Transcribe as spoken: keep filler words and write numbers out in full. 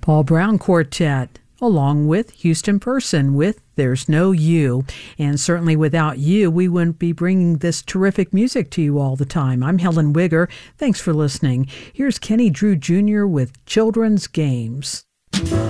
Paul Brown Quartet, along with Houston Person with There's No You. And certainly without you, we wouldn't be bringing this terrific music to you all the time. I'm Helen Wigger. Thanks for listening. Here's Kenny Drew Junior with Children's Games.